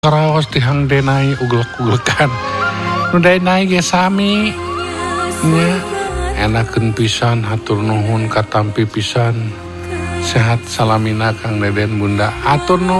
karaos tihang denai uglek-uglekan. Nu denai ge sami nya enakeun pisan hatur nuhun katampi pisan. Sehat salamina Kang Deden Bunda. Atur nuhun.